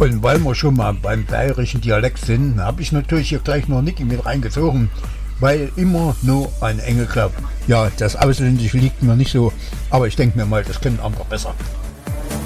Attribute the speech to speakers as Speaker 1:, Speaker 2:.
Speaker 1: Und weil wir schon mal beim bayerischen Dialekt sind, habe ich natürlich hier gleich noch Niki mit reingezogen, weil immer nur ein Engel glaubt. Ja, das Ausländische liegt mir nicht so, aber ich denke mir mal, das können andere besser.